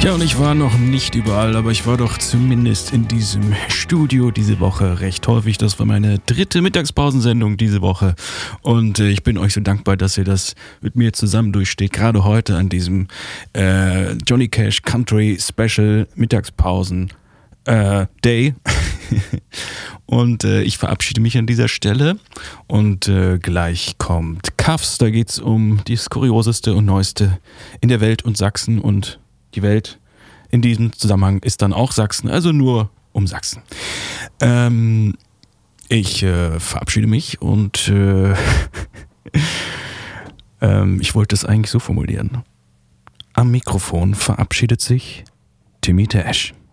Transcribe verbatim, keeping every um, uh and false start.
Ja, und ich war noch nicht überall, aber ich war doch zumindest in diesem Studio diese Woche recht häufig. Das war meine dritte Mittagspausensendung diese Woche. Und äh, ich bin euch so dankbar, dass ihr das mit mir zusammen durchsteht. Gerade heute an diesem äh, Johnny Cash Country Special Mittagspausen äh, Day. Und äh, ich verabschiede mich an dieser Stelle. Und äh, gleich kommt Cuffs. Da geht es um das Kurioseste und Neueste in der Welt und Sachsen und die Welt in diesem Zusammenhang ist dann auch Sachsen, also nur um Sachsen. Ähm, ich äh, verabschiede mich und äh, ähm, ich wollte es eigentlich so formulieren. Am Mikrofon verabschiedet sich Timmy Tash.